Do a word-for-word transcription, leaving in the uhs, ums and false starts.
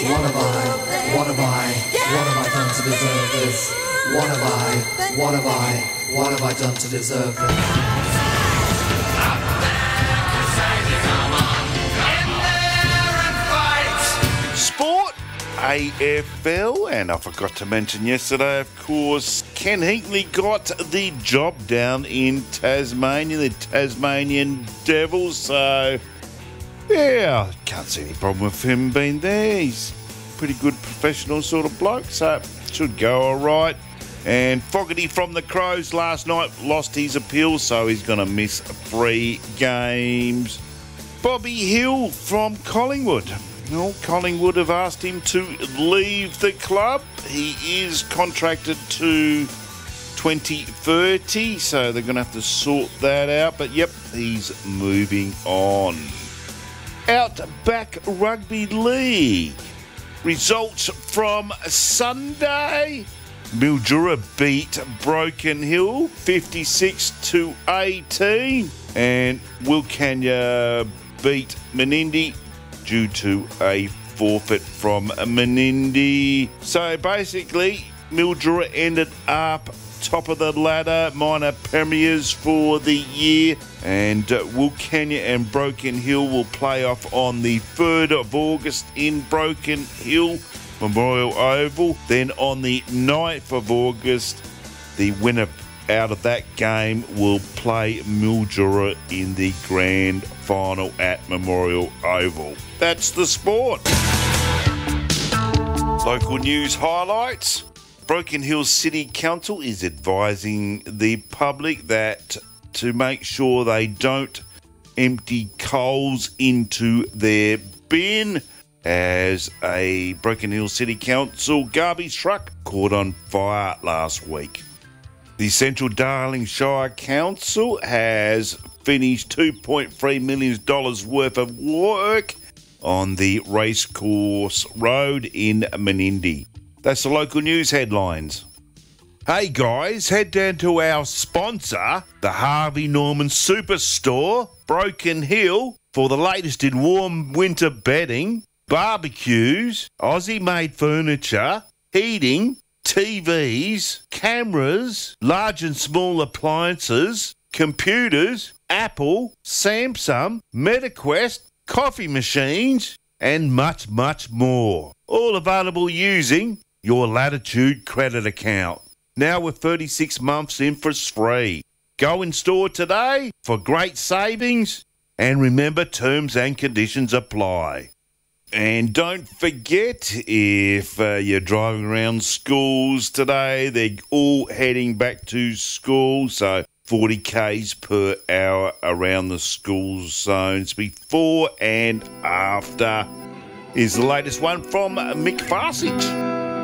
What have I, what have I, what have I done to deserve this? What have I, what have I, what have I done to deserve this? Sport, A F L, and I forgot to mention yesterday, of course, Ken Hinkley got the job down in Tasmania, the Tasmanian Devils, so yeah, can't see any problem with him being there. He's a pretty good professional sort of bloke, so should go all right. And Fogarty from the Crows last night lost his appeal, so he's going to miss three games. Bobby Hill from Collingwood. Well, Collingwood have asked him to leave the club. He is contracted to twenty thirty, so they're going to have to sort that out. But yep, he's moving on. Outback Rugby League. Results from Sunday. Mildura beat Broken Hill fifty-six to eighteen. And Wilcannia beat Menindee due to a forfeit from Menindee. So basically, Mildura ended up top of the ladder, minor premiers for the year, and uh, Wilcannia and Broken Hill will play off on the third of August in Broken Hill Memorial Oval. Then on the ninth of August, the winner out of that game will play Mildura in the grand final at Memorial Oval. That's the sport. Local news highlights. Broken Hill City Council is advising the public that to make sure they don't empty coals into their bin, as a Broken Hill City Council garbage truck caught on fire last week. The Central Darling Shire Council has finished two point three million dollars worth of work on the Racecourse Road in Menindee. That's the local news headlines. Hey guys, head down to our sponsor, the Harvey Norman Superstore, Broken Hill, for the latest in warm winter bedding, barbecues, Aussie-made furniture, heating, T Vs, cameras, large and small appliances, computers, Apple, Samsung, MetaQuest, coffee machines, and much, much more. All available using your Latitude credit account. Now with thirty-six months interest free. Go in store today for great savings, and remember, terms and conditions apply. And don't forget, if uh, you're driving around schools today, they're all heading back to school, so forty kays per hour around the school zones before and after is the latest one from Mick Farsage.